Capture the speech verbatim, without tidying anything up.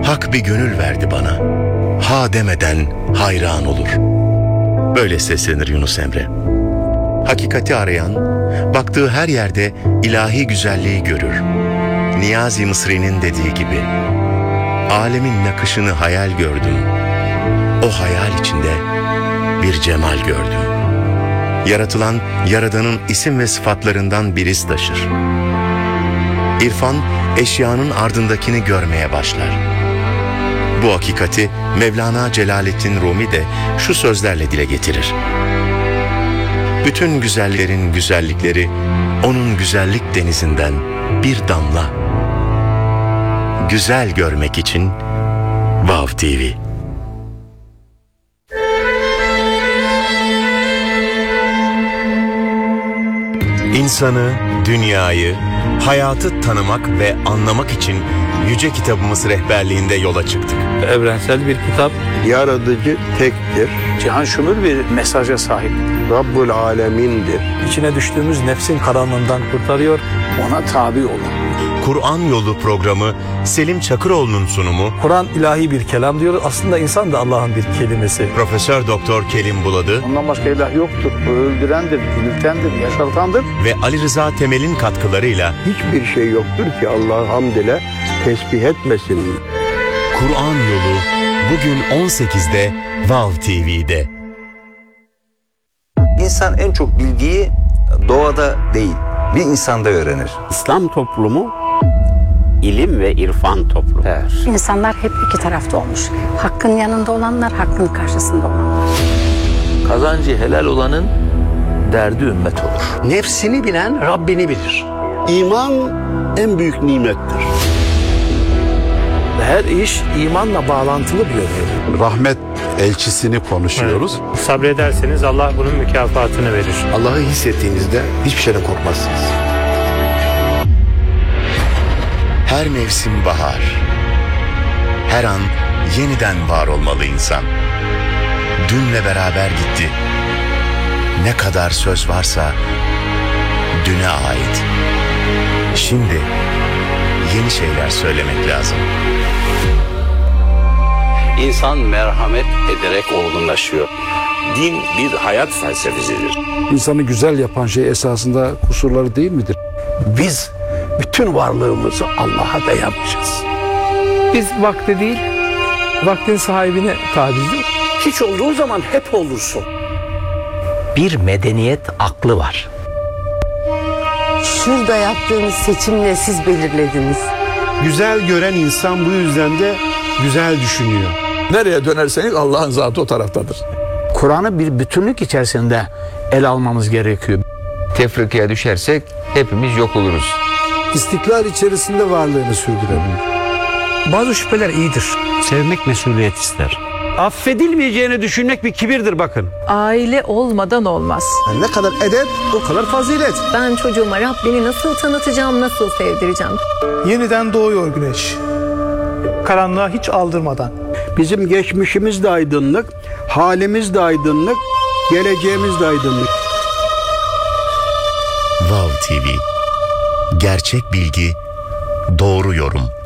Hak bir gönül verdi bana. Ha demeden hayran olur. Böyle seslenir Yunus Emre. Hakikati arayan, baktığı her yerde ilahi güzelliği görür. Niyazi Mısri'nin dediği gibi, alemin nakışını hayal gördüm. O hayal içinde bir cemal gördüm. Yaratılan Yaradan'ın isim ve sıfatlarından bir iz taşır. İrfan, eşyanın ardındakini görmeye başlar. Bu hakikati Mevlana Celaleddin Rumi de şu sözlerle dile getirir. Bütün güzellerin güzellikleri onun güzellik denizinden bir damla. Güzel görmek için Vav T V. İnsanı, dünyayı, hayatı tanımak ve anlamak için Yüce Kitabımız rehberliğinde yola çıktık. Evrensel bir kitap. Yaratıcı tektir. Cihan şumul bir mesaja sahip. Rabbul Alemin'dir. İçine düştüğümüz nefsin karanlığından kurtarıyor. Ona tabi olun. Kur'an Yolu programı Selim Çakıroğlu'nun sunumu. Kur'an ilahi bir kelam diyor. Aslında insan da Allah'ın bir kelimesi. Profesör Doktor Kerim Buladı. Ondan başka ilah yoktur. O öldürendir, diriltendir, yaşartandır. Ve Ali Rıza Temel'in katkılarıyla Hiçbir şey yoktur ki Allah'ı hamd ile tesbih etmesin. Kur'an Yolu bugün on sekizde Vav T V'de. İnsan en çok bilgiyi doğada değil, bir insanda öğrenir. İslam toplumu ilim ve irfan toplumu. Evet. İnsanlar hep iki tarafta olmuş. Hakkın yanında olanlar, hakkın karşısında olanlar. Kazancı helal olanın derdi ümmet olur. Nefsini bilen Rabbini bilir. İman en büyük nimettir. Her iş imanla bağlantılı bir görev. Rahmet elçisini konuşuyoruz. Evet. Sabrederseniz Allah bunun mükafatını verir. Allah'ı hissettiğinizde hiçbir şeyden korkmazsınız. Her mevsim bahar. Her an yeniden var olmalı insan. Dünle beraber gitti. Ne kadar söz varsa düne ait. Şimdi yeni şeyler söylemek lazım. İnsan merhamet ederek olgunlaşıyor. Din bir hayat felsefesidir. İnsanı güzel yapan şey esasında kusurları değil midir? Biz bütün varlığımızı Allah'a dayamışız. Biz vakti değil, vaktin sahibine tabiiz. Hiç olduğu zaman hep olursun. Bir medeniyet aklı var. Şurada yaptığınız seçimle siz belirlediniz. Güzel gören insan bu yüzden de güzel düşünüyor. Nereye dönerseniz Allah'ın zatı o taraftadır. Kur'an'ı bir bütünlük içerisinde ele almamız gerekiyor. Tefrikaya düşersek hepimiz yok oluruz. İstiklal içerisinde varlığını sürdürebilir. Bazı şüpheler iyidir. Sevmek mesuliyet ister. Affedilmeyeceğini düşünmek bir kibirdir bakın. Aile olmadan olmaz. Ne kadar edep o kadar fazilet. Ben çocuğuma Rabbini nasıl tanıtacağım, nasıl sevdireceğim? Yeniden doğuyor güneş. Karanlığa hiç aldırmadan. Bizim geçmişimiz de aydınlık, halimiz de aydınlık, geleceğimiz de aydınlık. Vav T V. Gerçek bilgi, doğru yorum.